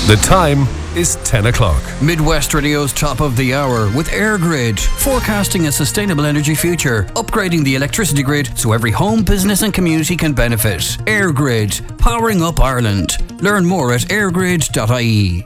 The time is 10 o'clock. Midwest Radio's top of the hour with AirGrid, forecasting a sustainable energy future, upgrading the electricity grid so every home, business and community can benefit. AirGrid, powering up Ireland. Learn more at airgrid.ie.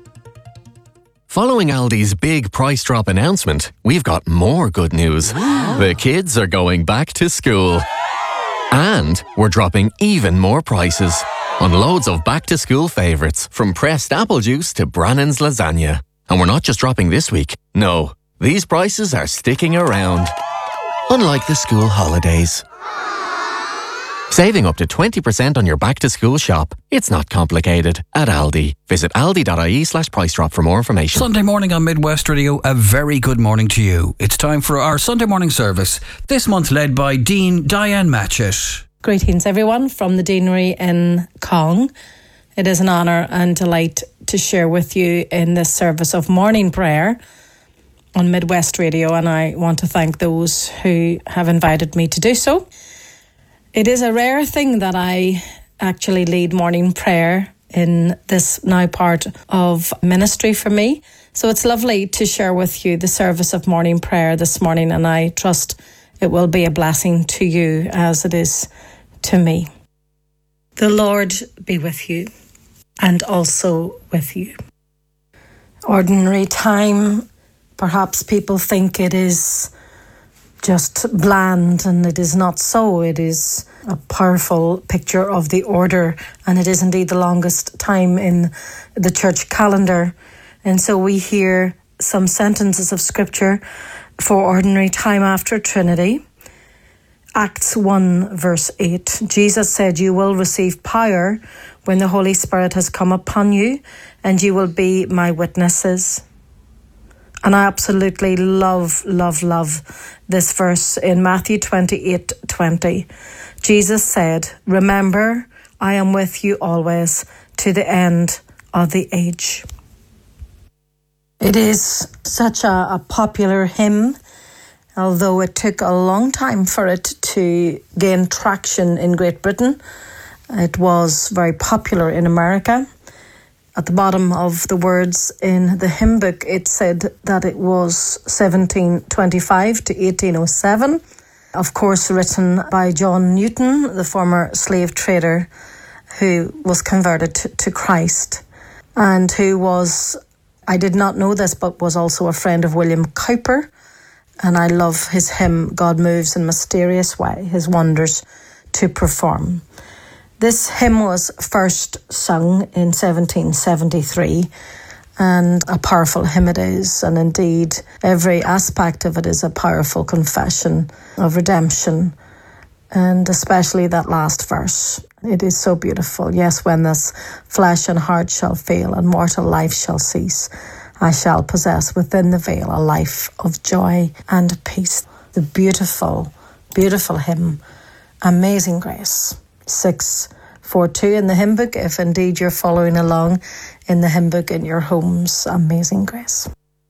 Following Aldi's big price drop announcement, we've got more good news. The kids are going back to school. And we're dropping even more prices on loads of back-to-school favourites, from pressed apple juice to Brannan's lasagna. And we're not just dropping this week. No, these prices are sticking around. Unlike the school holidays. Saving up to 20% on your back-to-school shop. It's not complicated at Aldi. Visit aldi.ie/price drop for more information. Sunday morning on Midwest Radio, a very good morning to you. It's time for our Sunday morning service, this month led by Dean Diane Matchett. Greetings everyone from the Deanery in Cong. It is an honour and delight to share with you in this service of morning prayer on Midwest Radio, and I want to thank those who have invited me to do so. It is a rare thing that I actually lead morning prayer in this now part of ministry for me. So it's lovely to share with you the service of morning prayer this morning, and I trust it will be a blessing to you as it is to me. The Lord be with you and also with you. Ordinary time, perhaps people think it is just bland, and it is not so. It is a powerful picture of the order, and it is indeed the longest time in the church calendar. And so we hear some sentences of scripture for ordinary time after Trinity. Acts 1 verse 8, Jesus said, "You will receive power when the Holy Spirit has come upon you, and you will be my witnesses." And I absolutely love this verse in Matthew 28:20. Jesus said, "Remember, I am with you always to the end of the age." It is such a popular hymn, although it took a long time for it to gain traction in Great Britain. It was very popular in America. At the bottom of the words in the hymn book, it said that it was 1725 to 1807. Of course, written by John Newton, the former slave trader who was converted to Christ, and who was, I did not know this, but was also a friend of William Cowper. And I love his hymn, "God moves in mysterious way, his wonders to perform." This hymn was first sung in 1773, and a powerful hymn it is. And indeed, every aspect of it is a powerful confession of redemption, and especially that last verse. It is so beautiful. "Yes, when this flesh and heart shall fail, and mortal life shall cease, I shall possess within the veil a life of joy and peace." The beautiful, beautiful hymn, Amazing Grace, 642 in the hymn book, if indeed you're following along in the hymn book in your homes. Amazing Grace.